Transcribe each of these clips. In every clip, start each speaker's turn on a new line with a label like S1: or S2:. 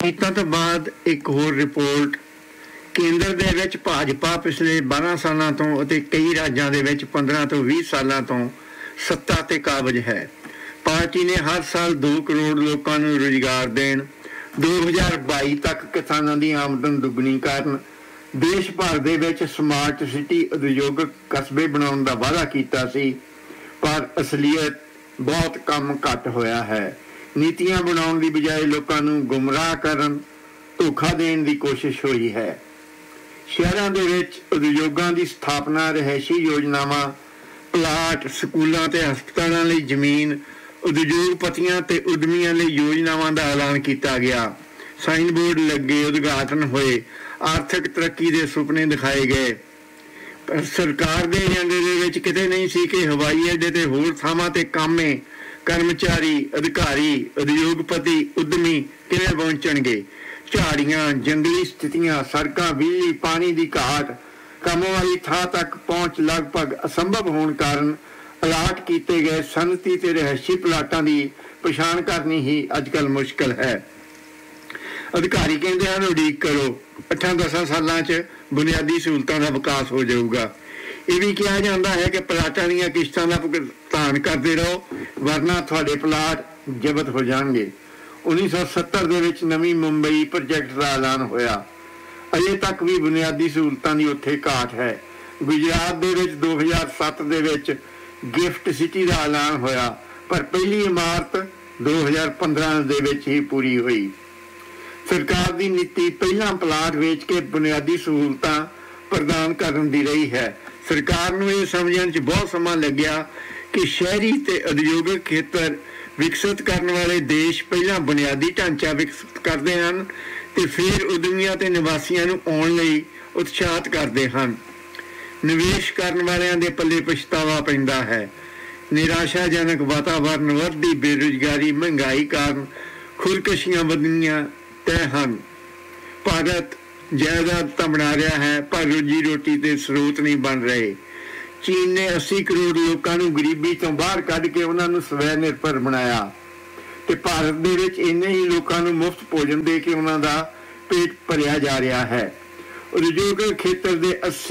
S1: ਨੀਤਾਂ ਤੋਂ ਬਾਅਦ ਇੱਕ ਹੋਰ ਰਿਪੋਰਟ। ਕੇਂਦਰ ਦੇ ਵਿੱਚ ਭਾਜਪਾ ਪਿਛਲੇ 12 ਸਾਲਾਂ ਤੋਂ ਅਤੇ ਕਈ ਰਾਜਾਂ ਦੇ ਵਿੱਚ 15 ਤੋਂ 20 ਸਾਲਾਂ ਤੋਂ ਸੱਤਾ ਤੇ ਕਾਬਜ਼ ਹੈ। ਪਾਰਟੀ ਨੇ ਹਰ ਸਾਲ 2 ਕਰੋੜ ਲੋਕਾਂ ਨੂੰ ਰੁਜ਼ਗਾਰ ਦੇਣ, 2022 ਤੱਕ ਕਿਸਾਨਾਂ ਦੀ ਆਮਦਨ ਦੁੱਗਣੀ ਕਰਨ, ਦੇਸ਼ ਭਰ ਦੇ ਵਿੱਚ ਸਮਾਰਟ ਸਿਟੀ ਉਦਯੋਗਿਕ ਕਸਬੇ ਬਣਾਉਣ ਦਾ ਵਾਅਦਾ ਕੀਤਾ ਸੀ, ਪਰ ਅਸਲੀਅਤ ਬਹੁਤ ਕੰਮ ਘੱਟ ਹੋਇਆ ਹੈ। ਨੀਤੀਆਂ ਬਣਾਉਣ ਦੀ ਬਜਾਏ ਲੋਕਾਂ ਨੂੰ ਗੁੰਮਰਾਹ ਕਰਨ, ਧੋਖਾ ਦੇਣ ਦੀ ਕੋਸ਼ਿਸ਼ ਹੋਈ ਹੈ। ਸ਼ਹਿਰਾਂ ਦੇ ਵਿੱਚ ਉਦਯੋਗਾਂ ਦੀ ਸਥਾਪਨਾ, ਰਿਹਾਇਸ਼ੀ ਯੋਜਨਾਵਾਂ, ਪਲਾਟ, ਸਕੂਲਾਂ ਤੇ ਹਸਪਤਾਲਾਂ ਲਈ ਜ਼ਮੀਨ, ਉਦਯੋਗਪਤੀਆਂ ਤੇ ਉਦਮੀਆਂ ਲਈ ਯੋਜਨਾਵਾਂ ਦਾ ਐਲਾਨ ਕੀਤਾ ਗਿਆ। ਸਾਈਨ ਬੋਰਡ ਲੱਗੇ, ਉਦਘਾਟਨ ਹੋਏ, ਆਰਥਿਕ ਤਰੱਕੀ ਦੇ ਸੁਪਨੇ ਦਿਖਾਏ ਗਏ। ਪਰ ਸਰਕਾਰ ਦੇ ਏਜੰਡੇ ਦੇ ਵਿੱਚ ਕਿਤੇ ਨਹੀਂ ਸੀ ਕਿ ਹਵਾਈ ਅੱਡੇ ਤੇ ਹੋਰ ਥਾਵਾਂ ਤੇ ਕਾਮੇ, ਕਰਮਚਾਰੀ, ਅਧਿਕਾਰੀ, ਉਦਯੋਗਪਤੀ, ਉਦਮੀ ਕਿਵੇਂ ਪਹੁੰਚਣਗੇ। ਝਾੜੀਆਂ, ਜੰਗਲੀ ਸਥਿਤੀਆਂ, ਸੜਕਾਂ, ਬਿਜਲੀ, ਪਾਣੀ ਦੀ ਘਾਟ, ਕੰਮ ਵਾਲੀ ਥਾਂ ਤੱਕ ਪਹੁੰਚ ਲਗਭਗ ਅਸੰਭਵ ਹੋਣ ਕਾਰਨ ਅਲਾਟ ਕੀਤੇ ਗਏ ਸਨਅਤੀ ਤੇ ਰਿਹਾਇਸ਼ੀ ਪਲਾਟਾਂ ਦੀ ਪਛਾਣ ਕਰਨੀ ਹੀ ਅੱਜ ਕੱਲ੍ਹ ਮੁਸ਼ਕਲ ਹੈ। ਅਧਿਕਾਰੀ ਕਹਿੰਦੇ ਹਨ ਉਡੀਕ ਕਰੋ, 8-10 ਸਾਲਾਂ 'ਚ ਬੁਨਿਆਦੀ ਸਹੂਲਤਾਂ ਦਾ ਵਿਕਾਸ ਹੋ ਜਾਊਗਾ। ਇਹ ਵੀ ਕਿਹਾ ਜਾਂਦਾ ਹੈ ਕਿ ਪਲਾਟਾਂ ਦੀਆਂ ਕਿਸ਼ਤਾਂ ਦਾ ਭੁਗਤਾਨ ਕਰਦੇ ਰਹੋ, ਵਰਨਾ ਤੁਹਾਡੇ ਪਲਾਟ ਜ਼ਬਤ ਹੋ ਜਾਣਗੇ। 1970 ਦੇ ਵਿੱਚ ਨਵੀਂ ਮੁੰਬਈ ਪ੍ਰੋਜੈਕਟ ਦਾ ਐਲਾਨ ਹੋਇਆ। ਅਜੇ ਤੱਕ ਵੀ ਬੁਨਿਆਦੀ ਸਹੂਲਤਾਂ ਦੀ ਉੱਥੇ ਘਾਟ ਹੈ। ਗੁਜਰਾਤ ਦੇ ਵਿੱਚ 2007 ਦੇ ਵਿੱਚ ਗਿਫਟ ਸਿਟੀ ਦਾ ਐਲਾਨ ਹੋਇਆ, ਪਰ ਪਹਿਲੀ ਇਮਾਰਤ 2015 ਦੇ ਵਿੱਚ ਹੀ ਪੂਰੀ ਹੋਈ। ਸਰਕਾਰ ਦੀ ਨੀਤੀ ਪਹਿਲਾਂ ਪਲਾਟ ਵੇਚ ਕੇ ਬੁਨਿਆਦੀ ਸਹੂਲਤਾਂ ਪ੍ਰਦਾਨ ਕਰਨ ਦੀ ਰਹੀ ਹੈ। ਸਰਕਾਰ ਨੂੰ ਇਹ ਸਮਝਣ 'ਚ ਬਹੁਤ ਸਮਾਂ ਲੱਗਿਆ ਕਿ ਸ਼ਹਿਰੀ ਤੇ ਉਦਯੋਗਿਕ ਖੇਤਰ ਵਿਕਸਿਤ ਕਰਨ ਵਾਲੇ ਦੇਸ਼ ਪਹਿਲਾਂ ਬੁਨਿਆਦੀ ਢਾਂਚਾ ਵਿਕਸਿਤ ਕਰਦੇ ਹਨ ਤੇ ਫਿਰ ਉਦਮੀਆਂ ਤੇ ਨਿਵਾਸੀਆਂ ਨੂੰ ਆਉਣ ਲਈ ਉਤਸ਼ਾਹਿਤ ਕਰਦੇ ਹਨ। ਨਿਵੇਸ਼ ਕਰਨ ਵਾਲਿਆਂ ਦੇ ਪੱਲੇ ਪਛਤਾਵਾ ਪੈਂਦਾ ਹੈ। ਨਿਰਾਸ਼ਾਜਨਕ ਵਾਤਾਵਰਨ, ਵੱਧਦੀ ਬੇਰੁਜ਼ਗਾਰੀ, ਮਹਿੰਗਾਈ ਕਾਰਨ ਖੁਦਕੁਸ਼ੀਆਂ ਵਧਣੀਆਂ ਤੈਅ ਹਨ। ਭਾਰਤ ਜਾਇਦਾਦ ਤਾਂ ਬਣਾ ਰਿਹਾ ਹੈ, ਪਰ ਰੋਜੀ ਰੋਟੀ ਦੇ ਸਰੋਤ ਨਹੀਂ ਬਣ ਰਹੇ। ਚੀਨ ਨੇ 80 ਕਰੋੜ ਲੋਕਾਂ ਨੂੰ ਗਰੀਬੀ ਤੋਂ ਬਾਹਰ ਕੱਢ ਕੇ ਉਹਨਾਂ ਨੂੰ ਸਵੈ ਨਿਰਭਰ ਬਣਾਇਆ ਤੇ ਭਾਰਤ ਦੇ ਵਿੱਚ ਇੰਨੇ ਹੀ ਲੋਕਾਂ ਨੂੰ ਮੁਫਤ ਭੋਜਨ ਦੇ ਕੇ ਉਹਨਾਂ ਦਾ ਪੇਟ ਭਰਿਆ ਜਾ ਰਿਹਾ ਹੈ। ਉਦਯੋਗਿਕ ਖੇਤਰ ਦੇ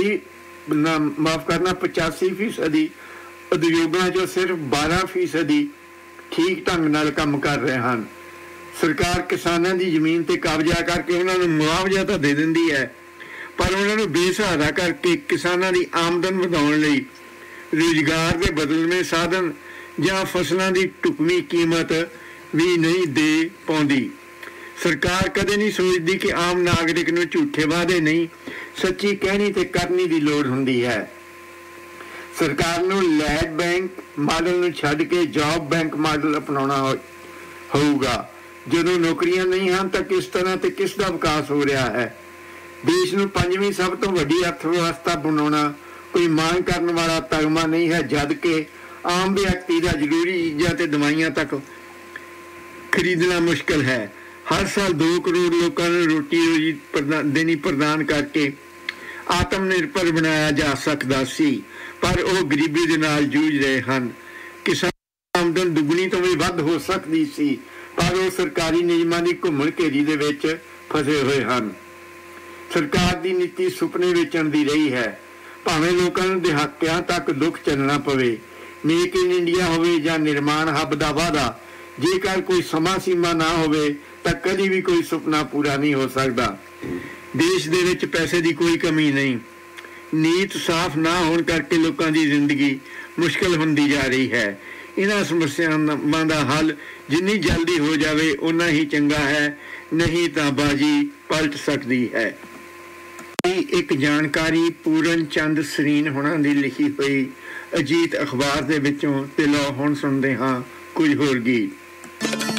S1: 85% ਉਦਯੋਗਾਂ 'ਚੋਂ ਸਿਰਫ 12% ਠੀਕ ਢੰਗ ਨਾਲ ਕੰਮ ਕਰ ਰਹੇ ਹਨ। ਸਰਕਾਰ ਕਿਸਾਨਾਂ ਦੀ ਜ਼ਮੀਨ ਤੇ ਕਬਜ਼ਾ ਕਰਕੇ ਉਹਨਾਂ ਨੂੰ ਮੁਆਵਜ਼ਾ ਤਾਂ ਦੇ ਦਿੰਦੀ ਹੈ, ਪਰ ਉਹਨਾਂ ਨੂੰ ਬੇਸਹਾਰਾ ਕਰਕੇ ਕਿਸਾਨਾਂ ਦੀ ਆਮਦਨ ਵਧਾਉਣ ਲਈ ਰੁਜ਼ਗਾਰ ਦੇ ਬਦਲਵੇਂ ਸਾਧਨ ਜਾਂ ਫਸਲਾਂ ਦੀ ਢੁਕਵੀਂ ਕੀਮਤ ਵੀ ਨਹੀਂ ਦੇ ਪਾਉਂਦੀ। ਸਰਕਾਰ ਕਦੇ ਨਹੀਂ ਸੋਚਦੀ ਕਿ ਆਮ ਨਾਗਰਿਕ ਨੂੰ ਝੂਠੇ ਵਾਅਦੇ ਨਹੀਂ, ਸੱਚੀ ਕਹਿਣੀ ਤੇ ਕਰਨੀ ਦੀ ਲੋੜ ਹੁੰਦੀ ਹੈ। ਸਰਕਾਰ ਨੂੰ ਲੈਂਡ ਬੈਂਕ ਮਾਡਲ ਨੂੰ ਛੱਡ ਕੇ ਜੌਬ ਬੈਂਕ ਮਾਡਲ ਅਪਣਾਉਣਾ ਹੋਊਗਾ। ਜਦੋਂ ਨੌਕਰੀਆਂ ਨਹੀਂ ਹਨ ਤਾਂ ਕਿਸ ਤਰ੍ਹਾਂ ਤੇ ਕਿਸ ਦਾ ਵਿਕਾਸ ਹੋ ਰਿਹਾ ਹੈ। ਦੇਸ਼ ਨੂੰ 5ਵੀਂ ਸਭ ਤੋਂ ਵੱਡੀ ਅਰਥ ਵਿਵਸਥਾ ਬਣਾਉਣਾ ਕੋਈ ਮੰਗ ਕਰਨ ਵਾਲਾ ਤਗਮਾ ਨਹੀਂ ਹੈ, ਜਦ ਕਿ ਆਮ ਵਿਅਕਤੀ ਦਾ ਜ਼ਰੂਰੀ ਚੀਜ਼ਾਂ ਤੇ ਦਵਾਈਆਂ ਤੱਕ ਖਰੀਦਣਾ ਮੁਸ਼ਕਲ ਹੈ। ਹਰ ਸਾਲ 2 ਕਰੋੜ ਲੋਕਾਂ ਨੂੰ ਰੋਟੀ ਰੋਜੀ ਪ੍ਰਦਾਨ ਕਰਕੇ ਆਤਮ ਨਿਰਭਰ ਬਣਾਇਆ ਜਾ ਸਕਦਾ ਸੀ, ਪਰ ਉਹ ਗਰੀਬੀ ਦੇ ਨਾਲ ਜੂਝ ਰਹੇ ਹਨ। ਕਿਸਾਨ ਆਮਦਨ ਦੁੱਗਣੀ ਤੋਂ ਵੀ ਵੱਧ ਹੋ ਸਕਦੀ ਸੀ, ਪਰ ਉਹ ਸਰਕਾਰੀ ਨਿਯਮਾਂ ਦੀ ਘੁੰਮਣ ਘੇਰੀ ਦੇ ਵਿੱਚ ਫਸੇ ਹੋਏ ਹਨ। ਸਰਕਾਰ ਦੀ ਨੀਤੀ ਸੁਪਨੇ ਵੇਚਣ ਦੀ ਰਹੀ ਹੈ, ਭਾਵੇਂ ਲੋਕਾਂ ਨੂੰ ਦਿਹਾਕਿਆਂ ਤੱਕ ਦੁੱਖ ਝੱਲਣਾ ਪਵੇ। ਮੇਕ ਇਨ ਇੰਡੀਆ ਹੋਵੇ ਜਾਂ ਨਿਰਮਾਣ ਹੱਬ ਦਾ ਵਾਅਦਾ, ਜੇਕਰ ਕੋਈ ਸਮਾਂ ਸੀਮਾ ਨਾ ਹੋਵੇ ਤਾਂ ਕਦੀ ਵੀ ਕੋਈ ਸੁਪਨਾ ਪੂਰਾ ਨਹੀਂ ਹੋ ਸਕਦਾ। ਦੇਸ਼ ਦੇ ਵਿੱਚ ਪੈਸੇ ਦੀ ਕੋਈ ਕਮੀ ਨਹੀਂ। ਨੀਤ ਸਾਫ਼ ਨਾ ਹੋਣ ਕਰਕੇ ਲੋਕਾਂ ਦੀ ਜ਼ਿੰਦਗੀ ਮੁਸ਼ਕਲ ਹੁੰਦੀ ਜਾ ਰਹੀ ਹੈ। ਇਹਨਾਂ ਸਮੱਸਿਆਵਾਂ ਦਾ ਹੱਲ ਜਿੰਨੀ ਜਲਦੀ ਹੋ ਜਾਵੇ ਓਨਾ ਹੀ ਚੰਗਾ ਹੈ, ਨਹੀਂ ਤਾਂ ਬਾਜੀ ਪਲਟ ਸਕਦੀ ਹੈ। ਇੱਕ ਜਾਣਕਾਰੀ ਪੂਰਨ ਚੰਦ ਸਰੀਨ ਹੋਣਾ ਦੀ ਲਿਖੀ ਹੋਈ ਅਜੀਤ ਅਖਬਾਰ ਦੇ ਵਿੱਚੋਂ, ਤੇ ਲਓ ਹੁਣ ਸੁਣਦੇ ਹਾਂ ਕੁਝ ਹੋਰ ਗੀਤ।